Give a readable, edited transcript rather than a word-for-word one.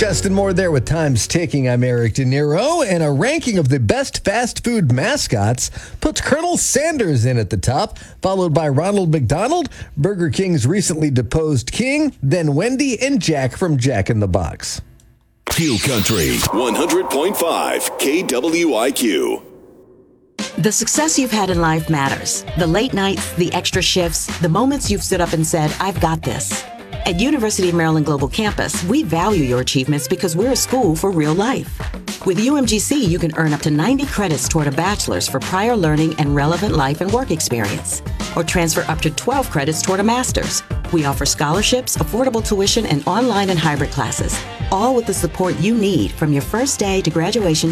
Justin Moore there with Time's Ticking. I'm Eric De Niro, and a ranking of the best fast food mascots puts Colonel Sanders in at the top, followed by Ronald McDonald, Burger King's recently deposed king, then Wendy and Jack from Jack in the Box. Fuel Country 100.5 KWIQ. The success you've had in life matters. The late nights, the extra shifts, the moments you've stood up and said, I've got this. At University of Maryland Global Campus, we value your achievements because we're a school for real life. With UMGC, you can earn up to 90 credits toward a bachelor's for prior learning and relevant life and work experience, or transfer up to 12 credits toward a master's. We offer scholarships, affordable tuition, and online and hybrid classes, all with the support you need from your first day to graduation.